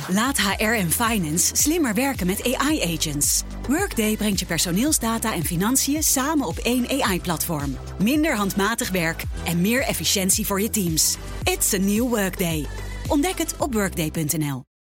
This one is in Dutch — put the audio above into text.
Laat HR en finance slimmer werken met AI-agents. Workday brengt je personeelsdata en financiën samen op één AI-platform. Minder handmatig werk en meer efficiëntie voor je teams. It's a new Workday. Ontdek het op workday.nl.